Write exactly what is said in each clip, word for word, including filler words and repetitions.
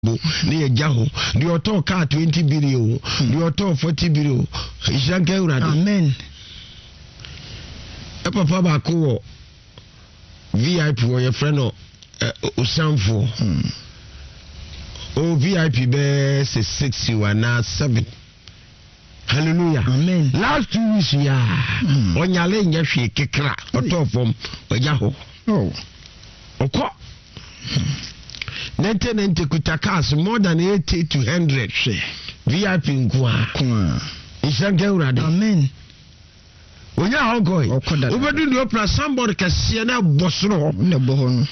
ne jaho the auto car twenty billion the auto forty billion ishanka urade amen e papa ba ko V I P wo your friend o osanfo o V I P be say six you are now seven. Hallelujah. Amen. Last two weeks ya onyale nya hwe kekra auto form ojaho oh okọ ninety ninety kutakas more than eighty to one hundred V I P nkwa kwa ishanka urade amen onya hongoi okoda obedu ni opera somebody kase na bosoro ne boho no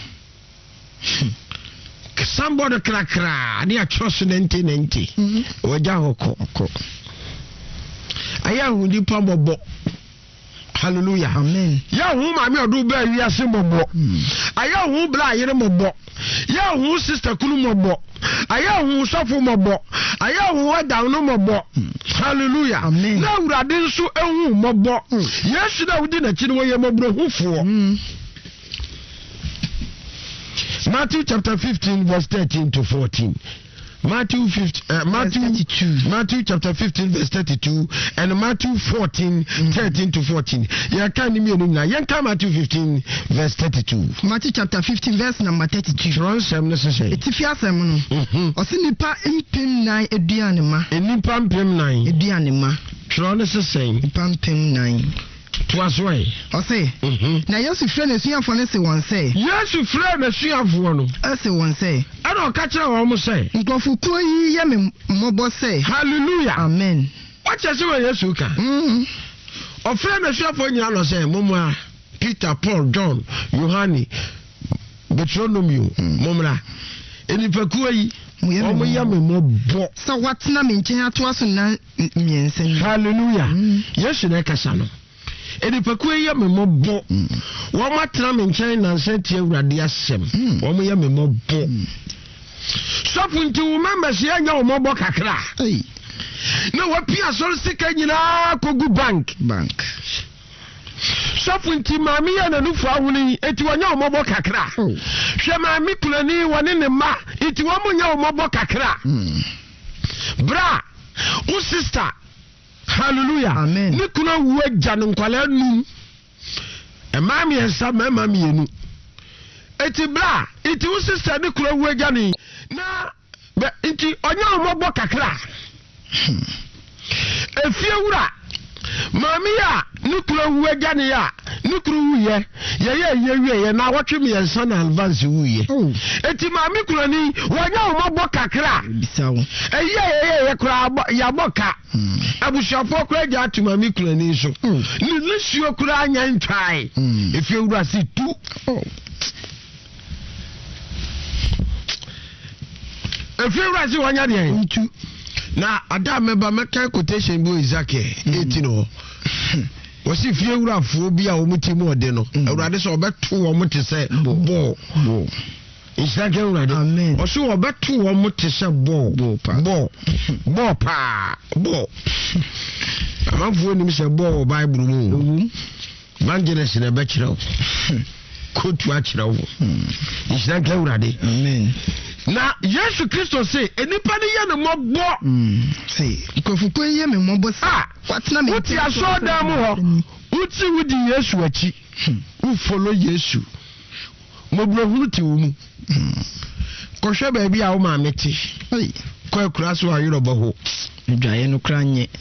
somebody krakra ni a trust ninety ninety oja hoko oko aya hundi pambobo. Hallelujah. Amen. Ya hu ma mi odu ba wi ase mobo. Aya hu bla yire mobo. Ya hu sister kunu mobo. Aya hu sofo mobo. Aya hu wada no mobo. Hallelujah. Amen. Na urade nso ehu mobo. Yesu na wudi na chiri wo ye mobro hufo. Matthew chapter fifteen verse thirteen to fourteen. Matthew fifteen, uh, Matthew thirty-two. Matthew chapter fifteen verse thirty-two and Matthew fourteen mm-hmm. thirteen to fourteen. Ya kan ni mienu na yanka Matthew fifteen verse thirty-two. Matthew chapter fifteen verse number thirty-two. Tron sem no se se. Etifi asem no. Mhm. O se nipa mpem nine eduane ma. Nipa mpem nine eduane ma. Tron no se se. Nipa mpem nine. Twaswe. O se. Mhm. Na Yesu frɛ na suafo no se won se. Yesu frɛ na suafo no. E se won se. Ana o ka kire wo mo se. Nkofukuo yi ye me mobo se. Hallelujah. Amen. What you say when Yesu ka? Mhm. O frɛ na suafo nyina no se momwa Peter, Paul, John, Yohani, Deuteronomy, momra. Enipakuo yi omo ya me mobo. So what na me nchen ato aso na miensa ni. Hallelujah. Yesu na kasa no. Enipakuo ya me mobo. Wo matena me nchen na nsantie awurade asem. Wo ya me mobo. Sofu nti wo members ya nya wo mobo kakra. Hey. Na wo pia so sika nyina kogu bank. Bank. Sofu nti mami ya na nufu awuni eti wo nya wo mobo kakra. Hwe mami kulani woni ne ma eti wo mo nya wo mobo kakra. Bra, o sister. Hallelujah. Amen. Ni kuna weja nkwala nu. E mami ensa mama mienu. Eti bra, eti o sister ni kuna weja ni. Na be enti onya omobo kakra. Efie wura. Mami ya ni kuna weja ni ya. Ni kuna wuye. Ye ye ye ye ye na watwe mi ensa na advance wuye. Eti mami kuna ni wonya omobo kakra. Bisawo. E ye ye ye kura ya boka. Abushafo kura ja atuma mi kura ni so ni lisuo kura anya ntwai efi ewura si tu efi ewura si wanya de ntu na ada meba meka quotation bi Isaac eighteen no wo si fi ewura fo bi a wo mutimu ode no ewurade so obeto wo mute se bo bo Isaac ewurade amen o so obeto wo mute se bo bo bo bo pa bo amafo ni se bo Bible mu mangenes na be kire kotu a kire wo Isaac ewurade amen na Yesu Kristo say enipa ni ye no mobo say nkofuko ye me mobo sa watna me uti aso da mu ho uti wudi Yesu achi u follow Yesu mobro huti wo mu ko hwe ba bia wo ma meti ai ko kura so ayiro bo dwaye no kra nye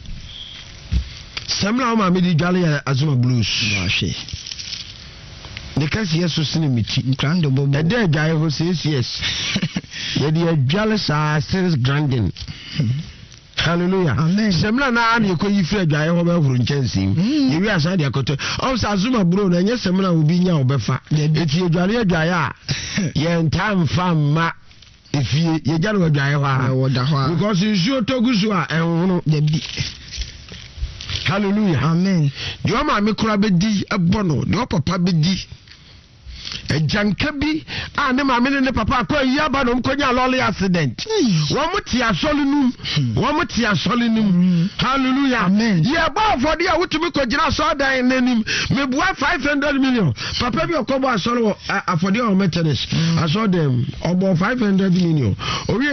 samla wo ma me di dwale ya Azuma Blues wa hwe de kasi Yesu sine miti nkrando bobo ede dwaye ho six years ye di dwale sa six grandin. Hallelujah. Amen. Semla na ani ko yifre dwaye ho ba huru nchansim. Ye wi asa de akoto. O sa Azuma bro na nye semla obi nya obefa. Eti dwale dwaye a ye ntam famma efie ye jalo dwaye ho a woda ho a because you togusu a enhunu de bi. Hallelujah. Amen. De o ma me kura be di ebono, de o papa be di. Ejanka bi a ne maame ne papa ko yi aba no mkonya lolly accident wo muti asole num wo muti asole num hallelujah amen ye ba for dia wutumi ko gina so dan nanim me bua five hundred million papa bi okobo asole afode o metenes aso dem obo five hundred million